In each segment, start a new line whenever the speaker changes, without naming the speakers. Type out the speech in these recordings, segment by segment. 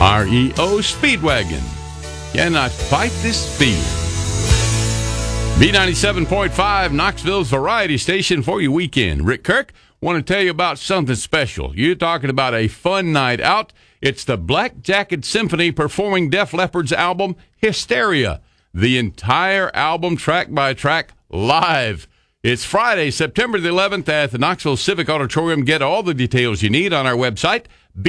REO Speedwagon. Cannot fight this fear. B97.5, Knoxville's variety station for your weekend. Rick Kirk, want to tell you about something special. You're talking about a fun night out. It's the Black Jacket Symphony performing Def Leppard's album, Hysteria. The entire album, track by track, live. It's Friday, September the 11th at the Knoxville Civic Auditorium. Get all the details you need on our website,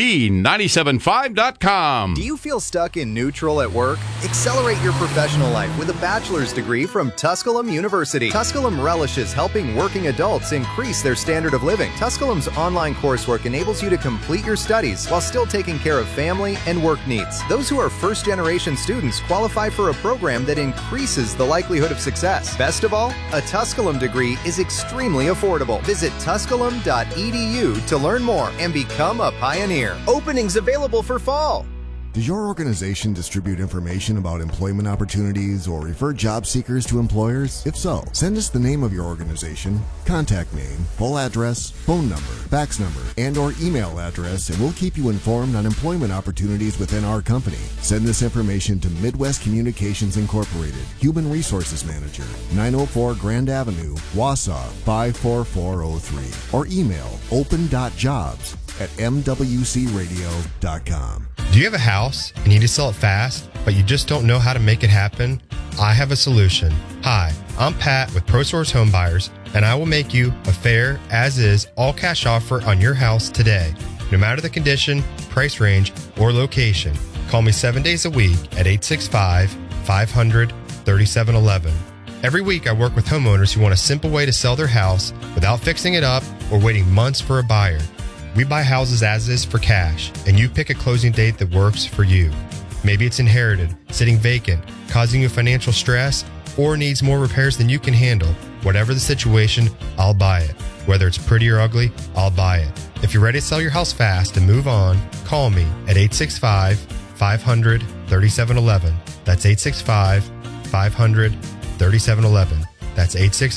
B975.com.
Do you feel stuck in neutral at work? Accelerate your professional life with a bachelor's degree from Tusculum University. Tusculum relishes helping working adults increase their standard of living. Tusculum's online coursework enables you to complete your studies while still taking care of family and work needs. Those who are first-generation students qualify for a program that increases the likelihood of success. Best of all, a Tusculum degree is extremely affordable. Visit tusculum.edu to learn more and become a pioneer. Openings available for fall.
Does your organization distribute information about employment opportunities or refer job seekers to employers? If so, send us the name of your organization, contact name, full address, phone number, fax number, and or email address, and we'll keep you informed on employment opportunities within our company. Send this information to Midwest Communications Incorporated, Human Resources Manager, 904 Grand Avenue, Wausau 54403, or email open.jobs@mwcradio.com.
Do you have a house and you need to sell it fast, but you just don't know how to make it happen? I have a solution. Hi, I'm Pat with ProSource Home Buyers, and I will make you a fair, as-is, all-cash offer on your house today, no matter the condition, price range, or location. Call me 7 days a week at 865-500-3711. Every week I work with homeowners who want a simple way to sell their house without fixing it up or waiting months for a buyer. We buy houses as is for cash, and you pick a closing date that works for you. Maybe it's inherited, sitting vacant, causing you financial stress, or needs more repairs than you can handle. Whatever the situation, I'll buy it. Whether it's pretty or ugly, I'll buy it. If you're ready to sell your house fast and move on, call me at 865-500-3711. That's 865-500-3711. That's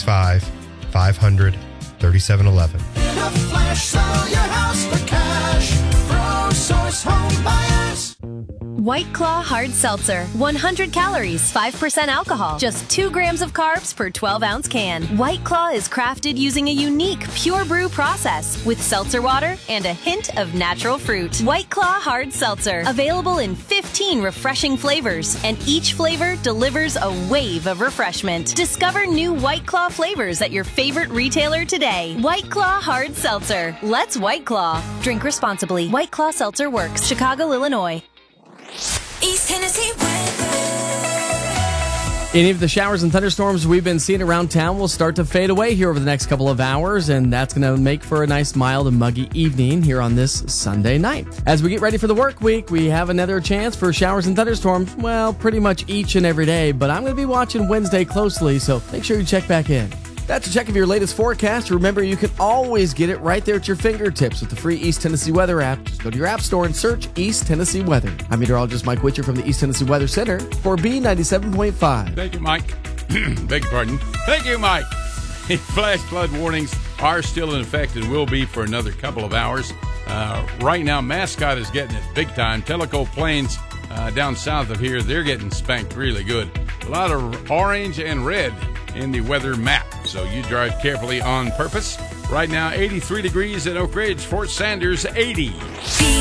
865-500-3711.
In a flash, sell your house for cash. ProSource Home Buyers.
White Claw Hard Seltzer. 100 calories, 5% alcohol, just 2 grams of carbs per 12-ounce can. White Claw is crafted using a unique pure brew process with seltzer water and a hint of natural fruit. White Claw Hard Seltzer. Available in 15 refreshing flavors, and each flavor delivers a wave of refreshment. Discover new White Claw flavors at your favorite retailer today. White Claw Hard Seltzer. Let's White Claw. Drink responsibly. White Claw Seltzer Works. Chicago, Illinois.
East Tennessee weather.
Any of the showers and thunderstorms we've been seeing around town will start to fade away here over the next couple of hours, and that's going to make for a nice mild and muggy evening here on this Sunday night. As we get ready for the work week, we have another chance for showers and thunderstorms, well, pretty much each and every day, but I'm going to be watching Wednesday closely, so make sure you check back in. That's a check of your latest forecast. Remember, you can always get it right there at your fingertips with the free East Tennessee Weather app. Just go to your app store and search East Tennessee Weather. I'm meteorologist Mike Witcher from the East Tennessee Weather Center for B97.5.
Thank you, Mike. Beg your pardon. Thank you, Mike. Flash flood warnings are still in effect and will be for another couple of hours. Right now, Mascot is getting it big time. Tellico Plains down south of here, they're getting spanked really good. A lot of orange and red in the weather map, so you drive carefully on purpose. Right now, 83 degrees at Oak Ridge, Fort Sanders, 80.